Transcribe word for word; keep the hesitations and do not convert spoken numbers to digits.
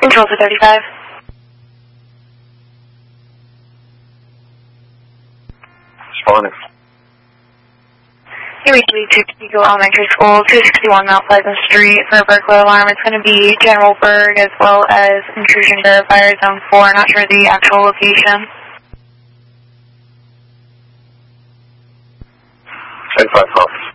Control to thirty-five. Responding. Here we reached Eagle Elementary School, two sixty-one Mount Pleasant Street for a burglar alarm. It's going to be General Berg as well as intrusion to Fire Zone four. Not sure the actual location. ten five office.